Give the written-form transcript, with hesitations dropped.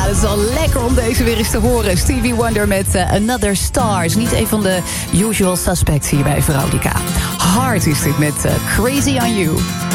dat is wel lekker om deze weer eens te horen. Stevie Wonder met Another Star. Is niet een van de usual suspects hier bij Veronica. Hard is dit met Crazy on You.